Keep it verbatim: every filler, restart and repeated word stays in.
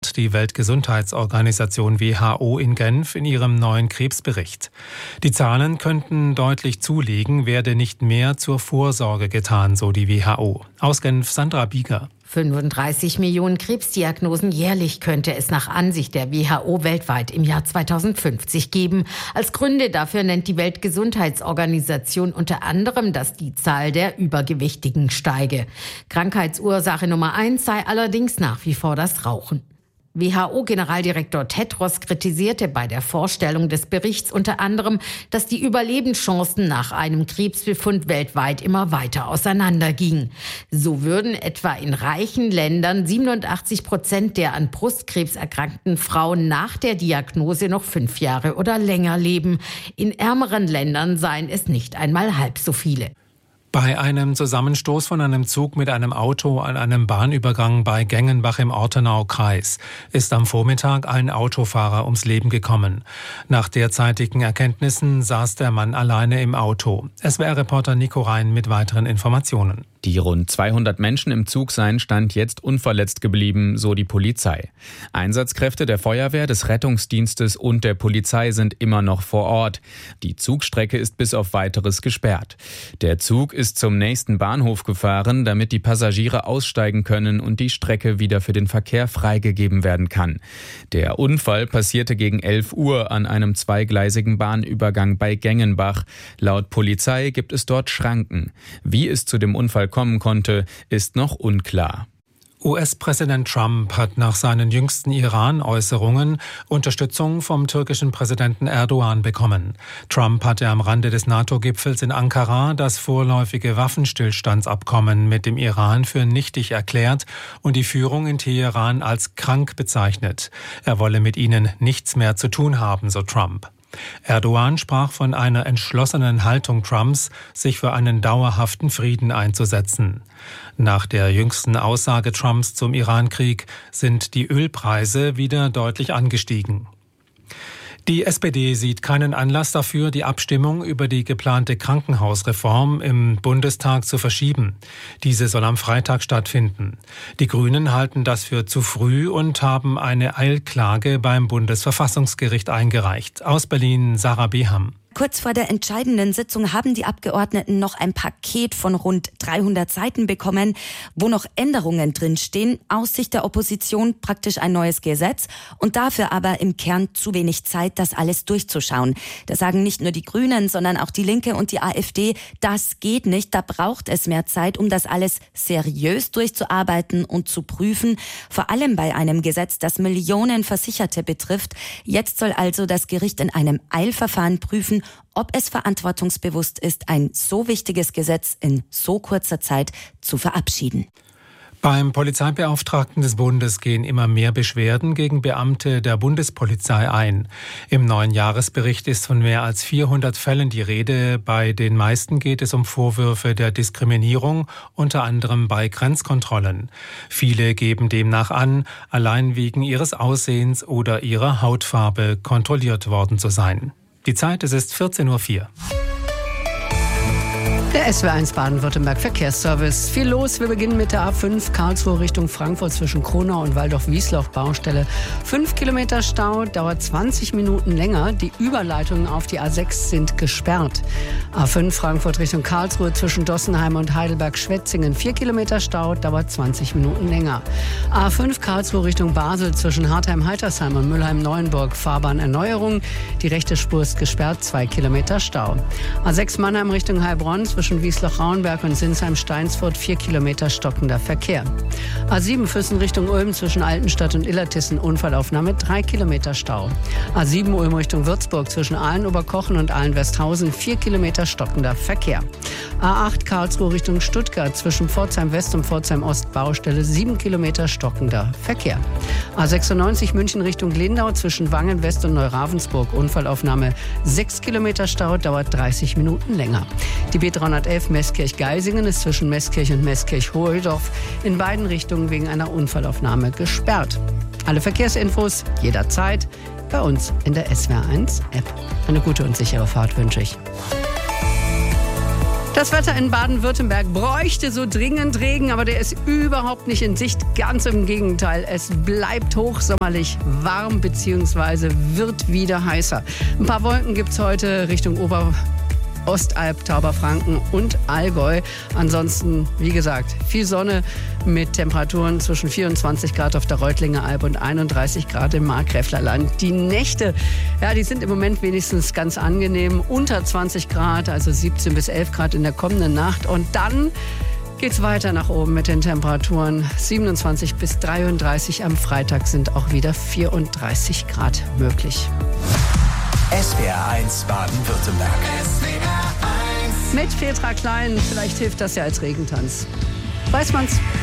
laut die Weltgesundheitsorganisation W H O in Genf in ihrem neuen Krebsbericht. Die Zahlen könnten deutlich zulegen, werde nicht mehr zur Vorsorge getan, so die W H O. Aus Genf Sandra Bieger. fünfunddreißig Millionen Krebsdiagnosen jährlich könnte es nach Ansicht der W H O weltweit im Jahr zweitausendfünfzig geben. Als Gründe dafür nennt die Weltgesundheitsorganisation unter anderem, dass die Zahl der Übergewichtigen steige. Krankheitsursache Nummer eins sei allerdings nach wie vor das Rauchen. W H O-Generaldirektor Tedros kritisierte bei der Vorstellung des Berichts unter anderem, dass die Überlebenschancen nach einem Krebsbefund weltweit immer weiter auseinandergingen. So würden etwa in reichen Ländern siebenundachtzig Prozent der an Brustkrebs erkrankten Frauen nach der Diagnose noch fünf Jahre oder länger leben. In ärmeren Ländern seien es nicht einmal halb so viele. Bei einem Zusammenstoß von einem Zug mit einem Auto an einem Bahnübergang bei Gengenbach im Ortenau-Kreis ist am Vormittag ein Autofahrer ums Leben gekommen. Nach derzeitigen Erkenntnissen saß der Mann alleine im Auto. S W R-Reporter Nico Rhein mit weiteren Informationen. Die rund zweihundert Menschen im Zug seien Stand jetzt unverletzt geblieben, so die Polizei. Einsatzkräfte der Feuerwehr, des Rettungsdienstes und der Polizei sind immer noch vor Ort. Die Zugstrecke ist bis auf Weiteres gesperrt. Der Zug ist zum nächsten Bahnhof gefahren, damit die Passagiere aussteigen können und die Strecke wieder für den Verkehr freigegeben werden kann. Der Unfall passierte gegen elf Uhr an einem zweigleisigen Bahnübergang bei Gengenbach. Laut Polizei gibt es dort Schranken. Wie es zu dem Unfall kommen konnte, ist noch unklar. U S-Präsident Trump hat nach seinen jüngsten Iran-Äußerungen Unterstützung vom türkischen Präsidenten Erdogan bekommen. Trump hatte am Rande des NATO-Gipfels in Ankara das vorläufige Waffenstillstandsabkommen mit dem Iran für nichtig erklärt und die Führung in Teheran als krank bezeichnet. Er wolle mit ihnen nichts mehr zu tun haben, so Trump. Erdogan sprach von einer entschlossenen Haltung Trumps, sich für einen dauerhaften Frieden einzusetzen. Nach der jüngsten Aussage Trumps zum Irankrieg sind die Ölpreise wieder deutlich angestiegen. Die S P D sieht keinen Anlass dafür, die Abstimmung über die geplante Krankenhausreform im Bundestag zu verschieben. Diese soll am Freitag stattfinden. Die Grünen halten das für zu früh und haben eine Eilklage beim Bundesverfassungsgericht eingereicht. Aus Berlin Sarah Beham. Kurz vor der entscheidenden Sitzung haben die Abgeordneten noch ein Paket von rund dreihundert Seiten bekommen, wo noch Änderungen drinstehen. Aus Sicht der Opposition praktisch ein neues Gesetz und dafür aber im Kern zu wenig Zeit, das alles durchzuschauen. Da sagen nicht nur die Grünen, sondern auch die Linke und die AfD, das geht nicht, da braucht es mehr Zeit, um das alles seriös durchzuarbeiten und zu prüfen. Vor allem bei einem Gesetz, das Millionen Versicherte betrifft. Jetzt soll also das Gericht in einem Eilverfahren prüfen, ob es verantwortungsbewusst ist, ein so wichtiges Gesetz in so kurzer Zeit zu verabschieden. Beim Polizeibeauftragten des Bundes gehen immer mehr Beschwerden gegen Beamte der Bundespolizei ein. Im neuen Jahresbericht ist von mehr als vierhundert Fällen die Rede. Bei den meisten geht es um Vorwürfe der Diskriminierung, unter anderem bei Grenzkontrollen. Viele geben demnach an, allein wegen ihres Aussehens oder ihrer Hautfarbe kontrolliert worden zu sein. Die Zeit, es ist vierzehn Uhr vier. Der S W eins Baden-Württemberg Verkehrsservice. Viel los. Wir beginnen mit der A fünf Karlsruhe Richtung Frankfurt zwischen Kronau und Waldorf-Wiesloch Baustelle. Fünf Kilometer Stau, dauert zwanzig Minuten länger. Die Überleitungen auf die A sechs sind gesperrt. A fünf Frankfurt Richtung Karlsruhe zwischen Dossenheim und Heidelberg-Schwetzingen. Vier Kilometer Stau, dauert zwanzig Minuten länger. A fünf Karlsruhe Richtung Basel zwischen Hartheim-Heitersheim und Mülheim-Neuenburg. Fahrbahnerneuerung. Die rechte Spur ist gesperrt. Zwei Kilometer Stau. A sechs Mannheim Richtung Heilbronn zwischen Wiesloch-Rauenberg und Sinsheim-Steinsfurt vier Kilometer stockender Verkehr. A sieben Füssen Richtung Ulm zwischen Altenstadt und Illertissen Unfallaufnahme drei Kilometer Stau. A sieben Ulm Richtung Würzburg zwischen Aalen-Oberkochen und Aalen-Westhausen vier Kilometer stockender Verkehr. A acht Karlsruhe Richtung Stuttgart zwischen Pforzheim West und Pforzheim Ost Baustelle sieben Kilometer stockender Verkehr. A sechsundneunzig München Richtung Lindau zwischen Wangen West und Neuravensburg Unfallaufnahme sechs Kilometer Stau, dauert dreißig Minuten länger. Die B dreihundertelf Meßkirch-Geisingen ist zwischen Meßkirch und Meßkirch-Hoheldorf in beiden Richtungen wegen einer Unfallaufnahme gesperrt. Alle Verkehrsinfos jederzeit bei uns in der S W R eins App. Eine gute und sichere Fahrt wünsche ich. Das Wetter in Baden-Württemberg bräuchte so dringend Regen, aber der ist überhaupt nicht in Sicht. Ganz im Gegenteil, es bleibt hochsommerlich warm bzw. wird wieder heißer. Ein paar Wolken gibt es heute Richtung Ober- Ostalb, Tauberfranken und Allgäu. Ansonsten, wie gesagt, viel Sonne mit Temperaturen zwischen vierundzwanzig Grad auf der Reutlinger Alb und einunddreißig Grad im Markgräflerland. Die Nächte, ja, die sind im Moment wenigstens ganz angenehm. Unter zwanzig Grad, also siebzehn bis elf Grad in der kommenden Nacht. Und dann geht's weiter nach oben mit den Temperaturen. siebenundzwanzig bis dreiunddreißig. Am Freitag sind auch wieder vierunddreißig Grad möglich. S W R eins Baden-Württemberg. S W R eins. Mit Petra Klein, vielleicht hilft das ja als Regentanz. Weiß man's?